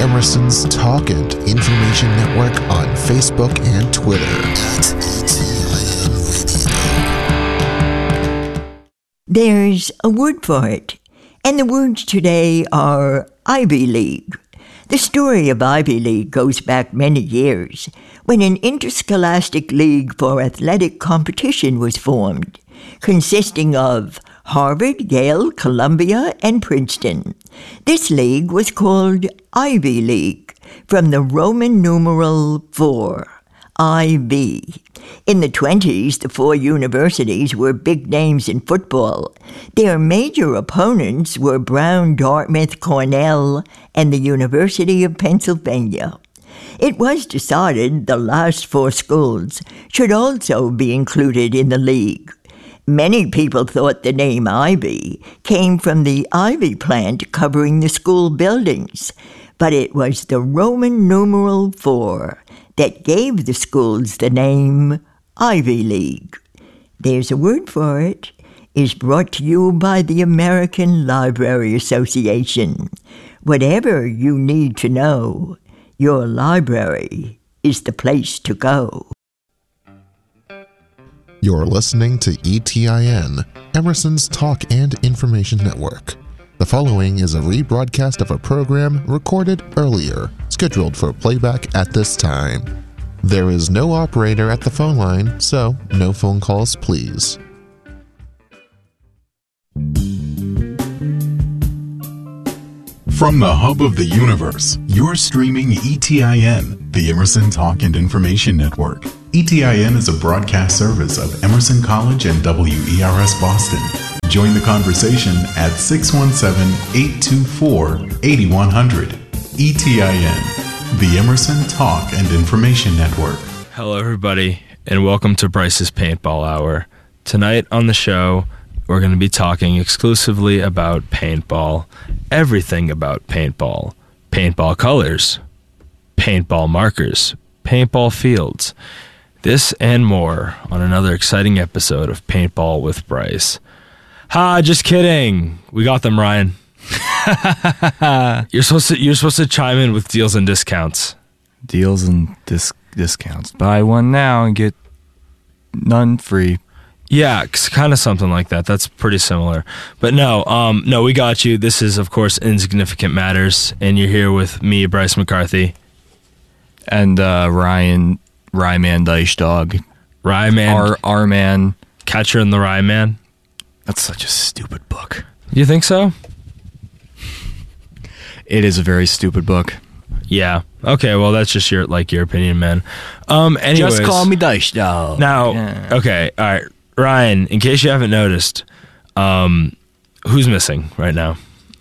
Emerson's Talk and Information Network on Facebook and Twitter. There's a word for it, and the words today are Ivy League. The story of Ivy League goes back many years, when an interscholastic league for athletic competition was formed, consisting of Harvard, Yale, Columbia, and Princeton. This league was called Ivy League, from the Roman numeral 4, IV. In the 1920s, the four universities were big names in football. Their major opponents were Brown, Dartmouth, Cornell, and the University of Pennsylvania. It was decided the last four schools should also be included in the league. Many people thought the name Ivy came from the ivy plant covering the school buildings, but it was the Roman numeral 4 that gave the schools the name Ivy League. There's a word for it. Is brought to you by the American Library Association. Whatever you need to know, your library is the place to go. You're listening to ETIN, Emerson's Talk and Information Network. The following is a rebroadcast of a program recorded earlier, scheduled for playback at this time. There is no operator at the phone line, so no phone calls, please. From the hub of the universe, you're streaming ETIN, the Emerson Talk and Information Network. ETIN is a broadcast service of Emerson College and WERS Boston. Join the conversation at 617-824-8100. ETIN, the Emerson Talk and Information Network. Hello, everybody, and welcome to Bryce's Paintball Hour. Tonight on the show, we're going to be talking exclusively about paintball, everything about paintball, paintball colors, paintball markers, paintball fields, this and more on another exciting episode of Paintball with Bryce. Ha, just kidding. We got them, Ryan. You're supposed to chime in with deals and discounts. Deals and discounts. Buy one now and get none free. Yeah, kind of something like that. That's pretty similar. But no, we got you. This is, of course, Insignificant Matters, and you're here with me, Bryce McCarthy. And Ryman Dice Dog. Ryman. R-Man. Catcher in the Rye Man. That's such a stupid book. You think so? It is a very stupid book. Yeah. Okay, well, that's just your opinion, man. Anyways, just call me Dice Dog. Now, yeah. Okay, all right. Ryan, in case you haven't noticed, who's missing right now?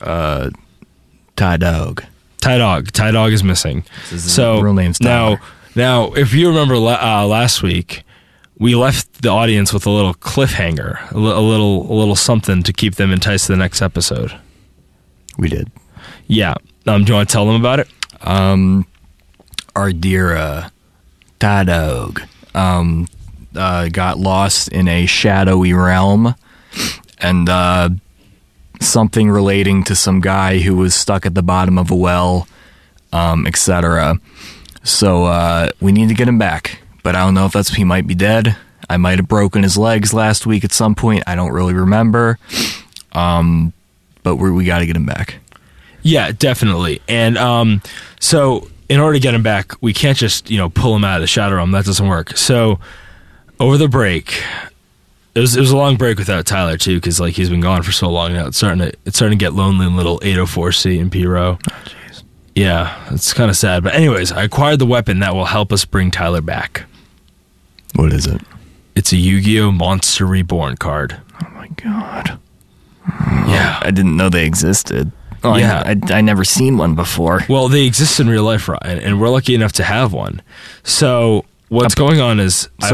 Ty Dog. Ty Dog is missing. His real name's Tyler. Now, if you remember last week, we left the audience with a little cliffhanger, a little something to keep them enticed to the next episode. We did. Yeah. Do you want to tell them about it? Our dear Ty Dog got lost in a shadowy realm, and something relating to some guy who was stuck at the bottom of a well, etc. So we need to get him back, but I don't know if he might be dead. I might have broken his legs last week at some point. I don't really remember, but we got to get him back. Yeah, definitely. And so in order to get him back, we can't just pull him out of the shadow realm. That doesn't work. So over the break, it was a long break without Tyler too, because he's been gone for so long now. It's starting to get lonely in little 804C and P Row. Oh, jeez. Yeah, it's kind of sad. But anyways, I acquired the weapon that will help us bring Tyler back. What is it? It's a Yu-Gi-Oh! Monster Reborn card. Oh my god. Yeah. I didn't know they existed. Oh, yeah. I never seen one before. Well, they exist in real life, Ryan, and we're lucky enough to have one. So what's going on is a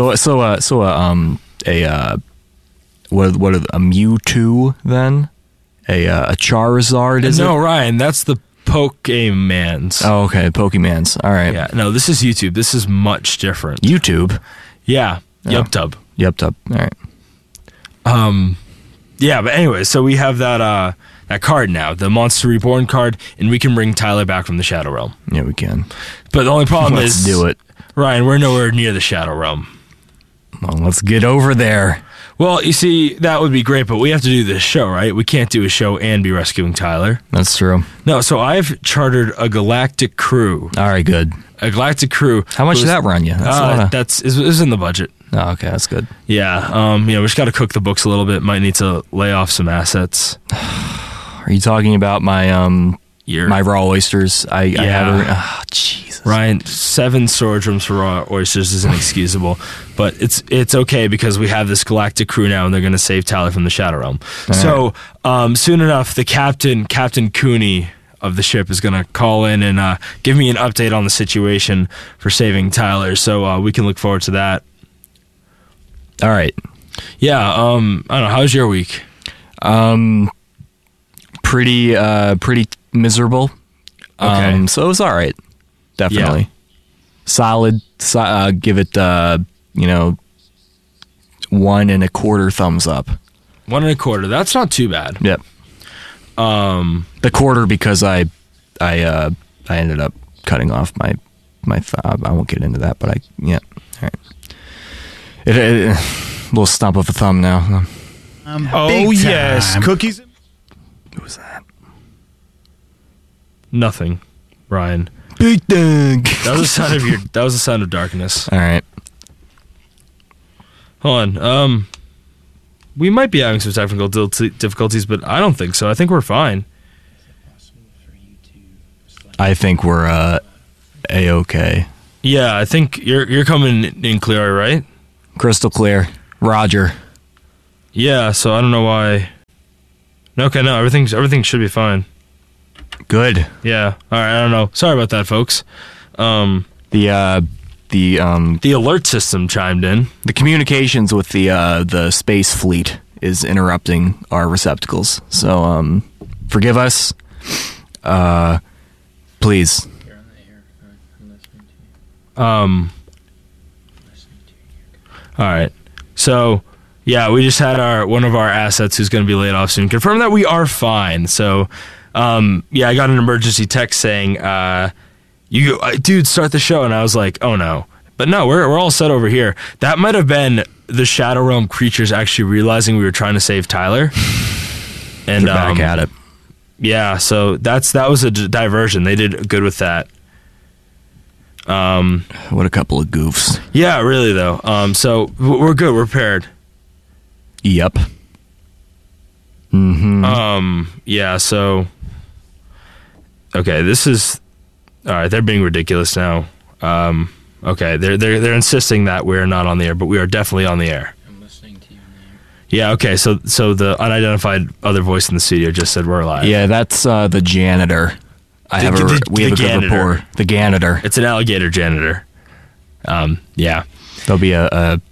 Mewtwo then? A Charizard, is it? No, Ryan, that's the Pokemans. Oh, okay, Pokemans. All right. Yeah, no, this is YouTube. This is much different. YouTube? Yeah, Oh. YubTub. YubTub. All right. Yeah, but anyway, so we have that card now, the Monster Reborn card, and we can bring Tyler back from the Shadow Realm. Yeah, we can. But the only problem Let's is, do it. Ryan, we're nowhere near the Shadow Realm. Well, let's get over there. Well, you see, that would be great, but we have to do this show, right? We can't do a show and be rescuing Tyler. That's true. No, so I've chartered a galactic crew. All right, good. A galactic crew. How much did that run you? That's a lot of... It's in the budget. Oh, okay, that's good. Yeah, we just got to cook the books a little bit. Might need to lay off some assets. Are you talking about my my raw oysters? I had. Oh, Jesus. Ryan, 7 storage rooms for raw oysters is inexcusable, but it's okay because we have this galactic crew now, and they're going to save Tyler from the Shadow Realm. So soon enough, the Captain Cooney of the ship is going to call in and give me an update on the situation for saving Tyler. So we can look forward to that. All right. Yeah. I don't know. How's your week? Pretty miserable. Okay. So it was all right. Definitely. Yeah. Solid. Give it 1 1/4 thumbs up. 1 1/4. That's not too bad. Yep. The quarter because I ended up cutting off my I won't get into that, but all right. It little stump of a thumb now. Oh yes, cookies. What was that? Nothing, Ryan. Big thing. That was the sound of darkness. All right. Hold on. We might be having some technical difficulties, but I don't think so. I think we're fine. I think we're A-okay. Yeah, I think you're coming in clear, right? Crystal clear. Roger. Yeah, so I don't know why. Okay, no, everything should be fine. Good. Yeah. All right, I don't know. Sorry about that, folks. The alert system chimed in. The communications with the space fleet is interrupting our receptacles. So forgive us. Please. All right. So, yeah, we just had one of our assets who's going to be laid off soon confirm that we are fine. So, I got an emergency text saying, dude, start the show. And I was like, oh no. But no, we're all set over here. That might have been the Shadow Realm creatures actually realizing we were trying to save Tyler. And they're back at it. Yeah, so that was a diversion. They did good with that. What a couple of goofs. Yeah, really though. So we're good. We're prepared. Yep. Mm-hmm. Yeah. So. Okay, this is. All right, they're being ridiculous now. Okay, they're insisting that we're not on the air, but we are definitely on the air. I'm listening to you on the air. Yeah. Okay. So the unidentified other voice in the studio just said we're live. Yeah, that's the janitor. We have a good rapport. The janitor. It's an alligator janitor. Yeah. There'll be a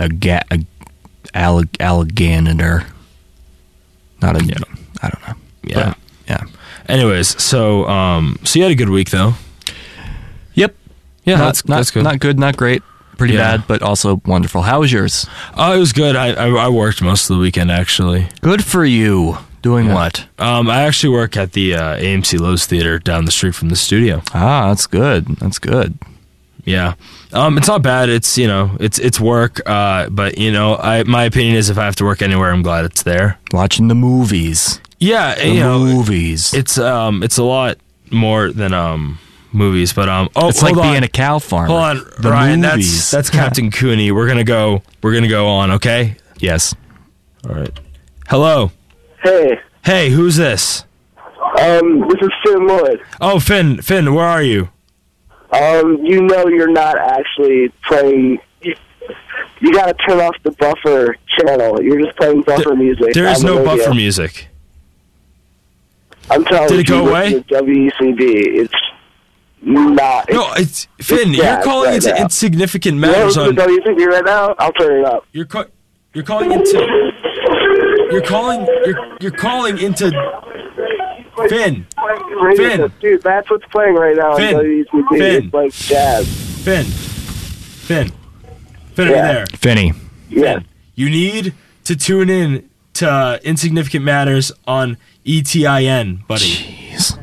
alligator. Not a. Yeah. I don't know. Yeah. But, yeah. Anyways, so you had a good week though. Yep. Yeah, that's good. Not good, not great. Pretty bad, but also wonderful. How was yours? Oh, it was good. I worked most of the weekend actually. Good for you. Doing what? I actually work at the AMC Lowe's Theater down the street from the studio. Ah, that's good. That's good. Yeah. It's not bad. It's it's work. But my opinion is if I have to work anywhere, I'm glad it's there. Watching the movies. Yeah, movies. It's a lot more than movies, but it's like being a cow farmer. Hold on, the Ryan. movies. That's Captain Cooney. We're gonna go on. Okay. Yes. All right. Hello. Hey, who's this? This is Finn Lloyd. Oh, Finn, where are you? You're not actually playing. You got to turn off the buffer channel. You're just playing buffer music. There is no buffer music. I'm telling you. Did it go away? WECB. It's not. No, it's Finn. You're calling right into now. insignificant matters on WECB right now. I'll turn it up. You're calling into. You're calling into. Finn. Dude, that's what's playing right now. Finn. On WECB. It's like jazz. Finn, are you there? Finny. Yeah. You need to tune in to Insignificant Matters on ETIN, buddy. Jeez.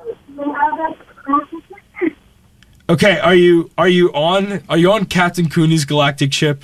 Okay, are you on Captain Cooney's galactic ship?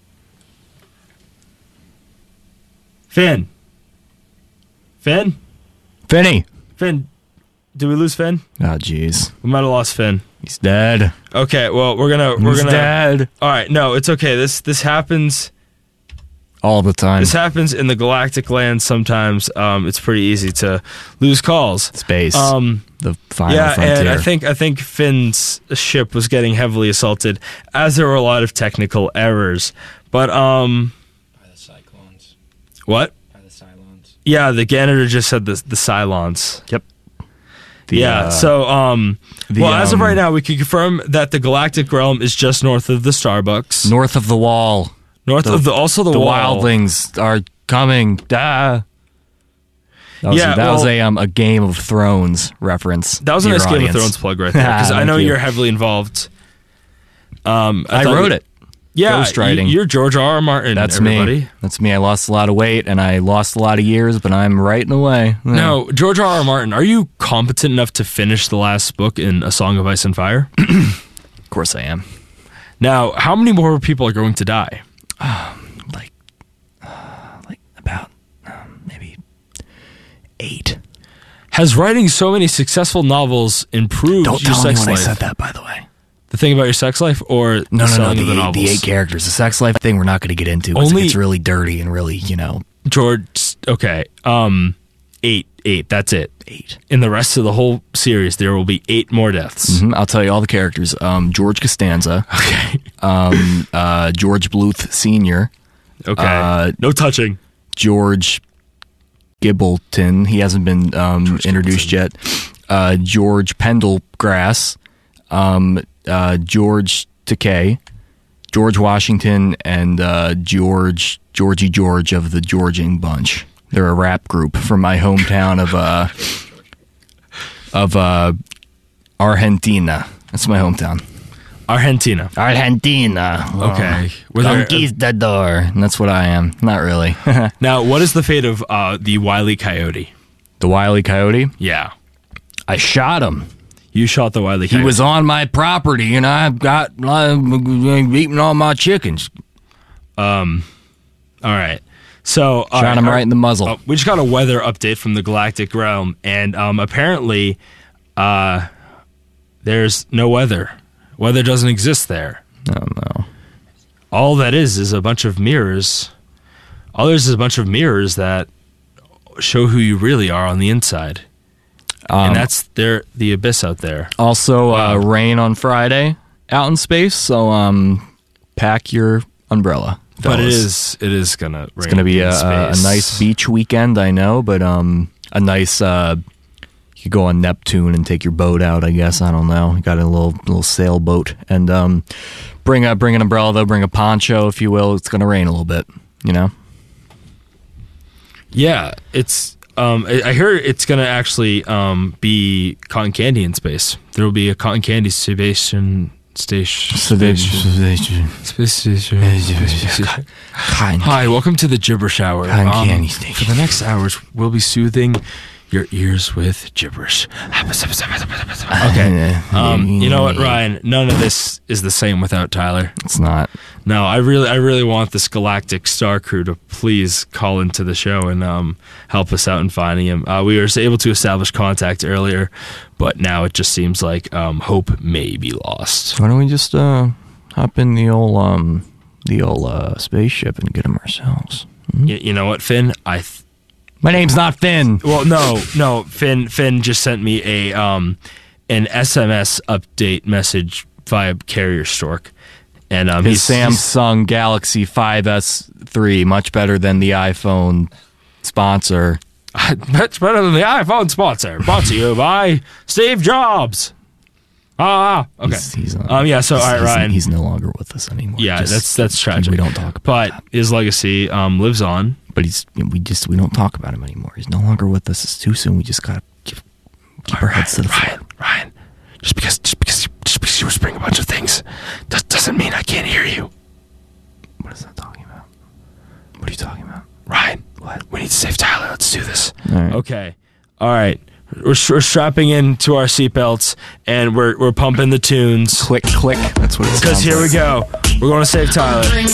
Finn. Finny. Finn. Did we lose Finn? Oh, jeez. We might have lost Finn. He's dead. Okay, well, we're gonna dead. All right, no, it's okay. This happens All the time. This happens in the galactic land sometimes. It's pretty easy to lose calls. Space. The final frontier. And I think Finn's ship was getting heavily assaulted, as there were a lot of technical errors. But By the Cyclones. what? By the Cylons. Yeah, the Ganator just said the Cylons. Yep. So as of right now, we can confirm that the galactic realm is just north of the Starbucks, north of the wall. north of the wall. wildlings are coming. That was a Game of Thrones reference. That was a to nice your Game of audience. Thrones plug right there, because I Thank know you. you're heavily involved. I wrote it. Yeah, Ghostwriting. you're George R.R. Martin. That's everybody. me. That's me. I lost a lot of weight and I lost a lot of years, but I'm writing away. Now, George R.R. Martin, are you competent enough to finish the last book in A Song of Ice and Fire? Of course I am. Now, how many more people are going to die? Like about maybe 8. Has writing so many successful novels improved Don't your tell sex anyone life? I said that, by the way. The thing about your sex life, or No. selling of the novels? The 8 characters. The sex life thing we're not going to get into. Only- It's really dirty and really, George, okay. 8. That's it. 8. In the rest of the whole series, there will be 8 more deaths. I'll tell you all the characters. George Costanza. Okay. George Bluth Sr. Okay. No touching. George Gibbleton. He hasn't been introduced yet. George Pendergrass. George Takei. George Washington, and Georgie George of the Georging Bunch. They're a rap group from my hometown of Argentina. That's my hometown. Argentina. Okay. Conquistador. And that's what I am. Not really. Now, what is the fate of the Wile E. Coyote? The Wile E. Coyote? Yeah. I shot him. You shot the Wile E. Coyote. He was on my property, and I got eating all my chickens. All right. So Shot him right in the muzzle. We just got a weather update from the galactic realm, and apparently there's no weather. Weather doesn't exist there. Oh, no. All that is a bunch of mirrors. All there is a bunch of mirrors that show who you really are on the inside. And that's the abyss out there. Also, rain on Friday out in space, so pack your umbrella. But it fellas. is gonna rain. It's going to be in a space. nice beach weekend, I know, but a nice. You could go on Neptune and take your boat out. I guess I don't know. You got a little sailboat, and bring an umbrella though. Bring a poncho, if you will. It's going to rain a little bit. Yeah, it's. I heard it's gonna actually be cotton candy in space. There will be a cotton candy station. Hi, welcome to the Gibberish Hour. Cotton candy station. For the next hours, we'll be soothing your ears with gibberish. Okay. You know what, Ryan? None of this is the same without Tyler. It's not. No, I really want this galactic star crew to please call into the show and help us out in finding him. We were able to establish contact earlier, but now it just seems like hope may be lost. Why don't we just hop in the old spaceship and get him ourselves? You know what, Finn? My name's not Finn. Well, no. Finn just sent me an SMS update message via Carrier Stork, and His Samsung Galaxy 5S3, much better than the iPhone sponsor. much better than the iPhone sponsor. Brought to you by Steve Jobs. Okay. He's So all right, Ryan. He's no longer with us anymore. Yeah, that's tragic. We don't talk about but that. his legacy lives on. But we don't talk about him anymore. He's no longer with us. It's too soon. We just gotta keep our heads to the floor. Ryan, just because you whispering a bunch of things doesn't mean I can't hear you. What is that talking about? What are you talking about? Ryan, What? we need to save Tyler. Let's do this. All right. Okay. All right. We're strapping into our seatbelts, and we're pumping the tunes. Click, click. That's what it sounds like. Because here we go. We're going to save Tyler.